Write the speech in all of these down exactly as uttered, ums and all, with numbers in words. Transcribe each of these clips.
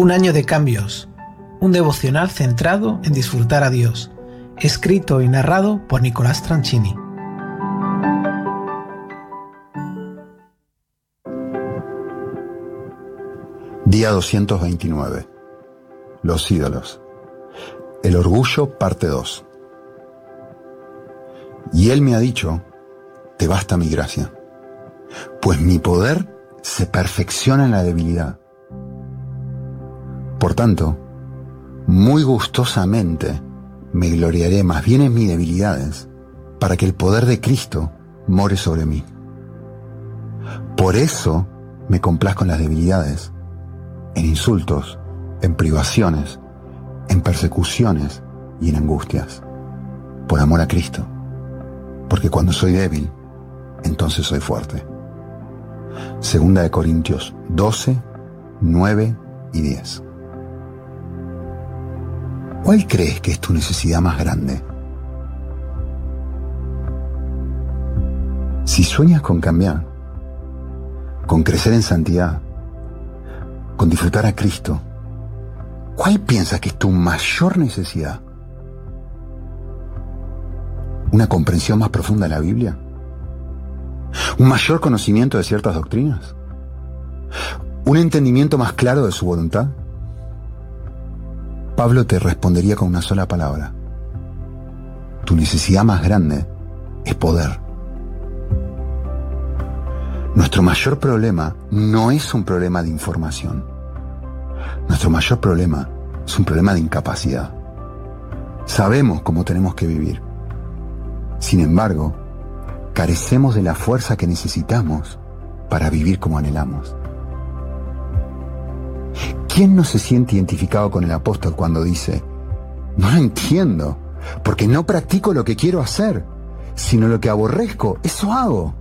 Un año de cambios, un devocional centrado en disfrutar a Dios, escrito y narrado por Nicolás Tranchini. Día doscientos veintinueve. Los ídolos. El orgullo, parte dos. Y él me ha dicho, te basta mi gracia, pues mi poder se perfecciona en la debilidad. Por tanto, muy gustosamente me gloriaré más bien en mis debilidades, para que el poder de Cristo more sobre mí. Por eso me complazco en las debilidades, en insultos, en privaciones, en persecuciones y en angustias, por amor a Cristo, porque cuando soy débil, entonces soy fuerte. Segunda de Corintios doce, nueve y diez. ¿Cuál crees que es tu necesidad más grande? Si sueñas con cambiar, con crecer en santidad, con disfrutar a Cristo, ¿cuál piensas que es tu mayor necesidad? ¿Una comprensión más profunda de la Biblia? ¿Un mayor conocimiento de ciertas doctrinas? ¿Un entendimiento más claro de su voluntad? Pablo te respondería con una sola palabra. Tu necesidad más grande es poder. Nuestro mayor problema no es un problema de información. Nuestro mayor problema es un problema de incapacidad. Sabemos cómo tenemos que vivir. Sin embargo, carecemos de la fuerza que necesitamos para vivir como anhelamos. ¿Quién no se siente identificado con el apóstol cuando dice, no lo entiendo, porque no practico lo que quiero hacer, sino lo que aborrezco, eso hago?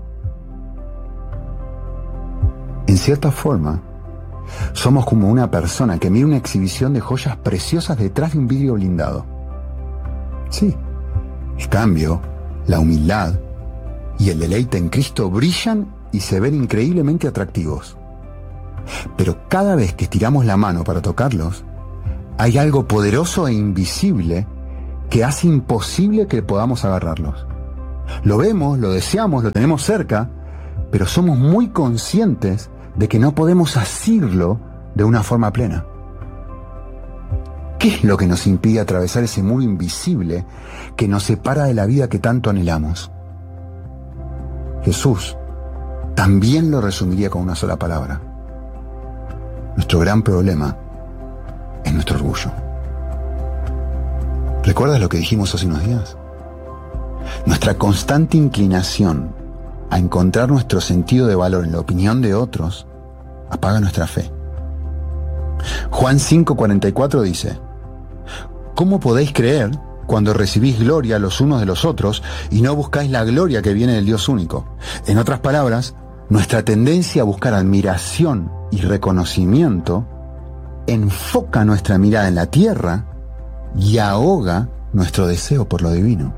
En cierta forma, somos como una persona que mira una exhibición de joyas preciosas detrás de un vidrio blindado. Sí, en cambio, la humildad y el deleite en Cristo brillan y se ven increíblemente atractivos. Pero cada vez que estiramos la mano para tocarlos, hay algo poderoso e invisible que hace imposible que podamos agarrarlos. Lo vemos, lo deseamos, lo tenemos cerca, pero somos muy conscientes de que no podemos asirlo de una forma plena. ¿Qué es lo que nos impide atravesar ese muro invisible que nos separa de la vida que tanto anhelamos? Jesús también lo resumiría con una sola palabra. Nuestro gran problema es nuestro orgullo. ¿Recuerdas lo que dijimos hace unos días? Nuestra constante inclinación a encontrar nuestro sentido de valor en la opinión de otros apaga nuestra fe. Juan cinco cuarenta y cuatro dice, ¿cómo podéis creer cuando recibís gloria los unos de los otros y no buscáis la gloria que viene del Dios único? En otras palabras, nuestra tendencia a buscar admiración y reconocimiento enfoca nuestra mirada en la tierra y ahoga nuestro deseo por lo divino.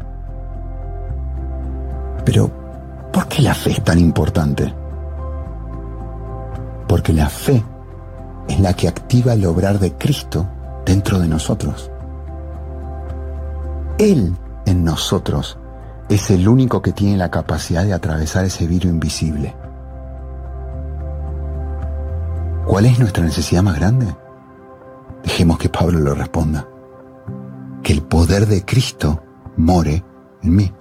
Pero, ¿por qué la fe es tan importante? Porque la fe es la que activa el obrar de Cristo dentro de nosotros. Él en nosotros es el único que tiene la capacidad de atravesar ese vidrio invisible. ¿Cuál es nuestra necesidad más grande? Dejemos que Pablo lo responda. Que el poder de Cristo more en mí.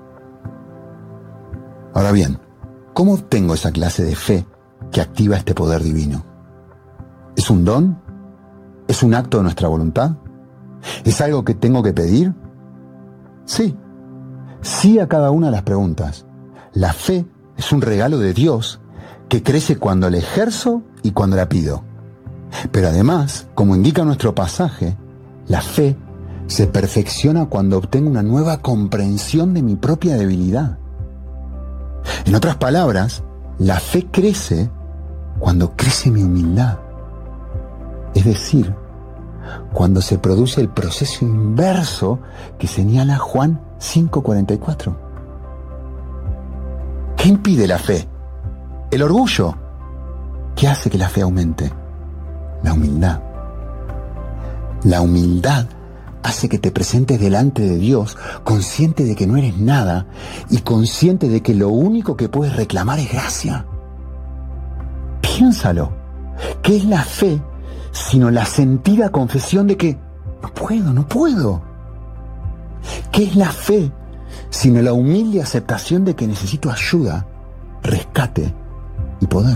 Ahora bien, ¿cómo obtengo esa clase de fe que activa este poder divino? ¿Es un don? ¿Es un acto de nuestra voluntad? ¿Es algo que tengo que pedir? Sí, sí a cada una de las preguntas. La fe es un regalo de Dios que crece cuando la ejerzo y cuando la pido. Pero además, como indica nuestro pasaje, la fe se perfecciona cuando obtengo una nueva comprensión de mi propia debilidad. En otras palabras, la fe crece cuando crece mi humildad. Es decir, cuando se produce el proceso inverso que señala Juan cinco cuarenta y cuatro. ¿Qué impide la fe? El orgullo. ¿Qué hace que la fe aumente? La humildad. La humildad hace que te presentes delante de Dios consciente de que no eres nada y consciente de que lo único que puedes reclamar es gracia. Piénsalo. ¿Qué es la fe sino la sentida confesión de que no puedo, no puedo? ¿Qué es la fe sino la humilde aceptación de que necesito ayuda, rescate y poder?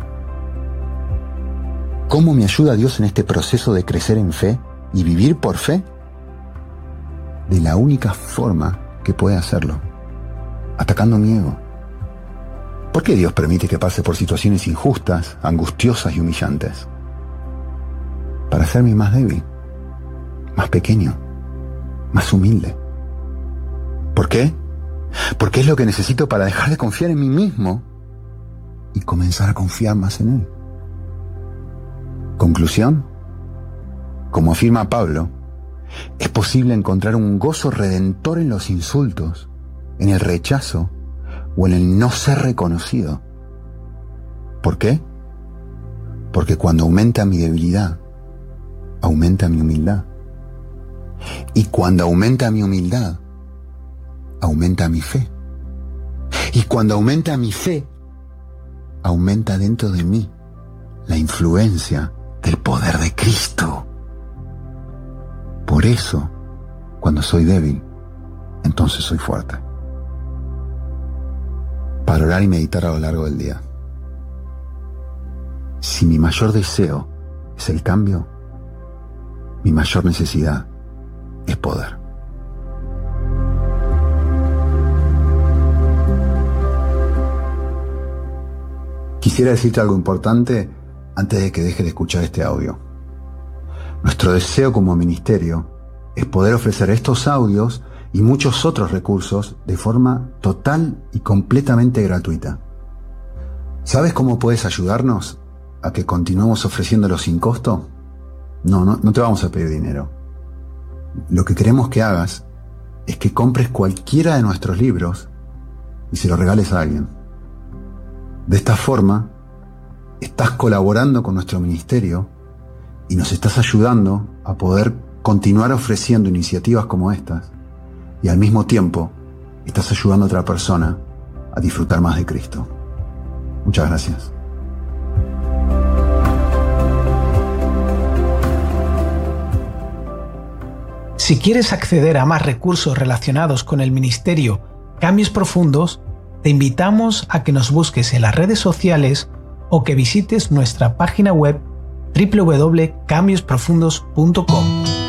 ¿Cómo me ayuda Dios en este proceso de crecer en fe y vivir por fe? De la única forma que puede hacerlo, atacando mi ego. ¿Por qué Dios permite que pase por situaciones injustas, angustiosas y humillantes? Para hacerme más débil, más pequeño, más humilde. ¿Por qué? Porque es lo que necesito para dejar de confiar en mí mismo y comenzar a confiar más en Él. Conclusión, como afirma Pablo, es posible encontrar un gozo redentor en los insultos, en el rechazo o en el no ser reconocido. ¿Por qué? Porque cuando aumenta mi debilidad, aumenta mi humildad. Y cuando aumenta mi humildad, aumenta mi fe. Y cuando aumenta mi fe, aumenta dentro de mí la influencia del poder de Cristo. Por eso, cuando soy débil, entonces soy fuerte. Para orar y meditar a lo largo del día. Si mi mayor deseo es el cambio, mi mayor necesidad es poder. Quisiera decirte algo importante antes de que dejes de escuchar este audio. Nuestro deseo como ministerio es poder ofrecer estos audios y muchos otros recursos de forma total y completamente gratuita. ¿Sabes cómo puedes ayudarnos a que continuemos ofreciéndolos sin costo? No, no, no te vamos a pedir dinero. Lo que queremos que hagas es que compres cualquiera de nuestros libros y se los regales a alguien. De esta forma, estás colaborando con nuestro ministerio y nos estás ayudando a poder continuar ofreciendo iniciativas como estas y al mismo tiempo estás ayudando a otra persona a disfrutar más de Cristo. Muchas gracias. Si quieres acceder a más recursos relacionados con el ministerio Cambios Profundos, te invitamos a que nos busques en las redes sociales o que visites nuestra página web doble u doble u doble u punto cambios profundos punto com.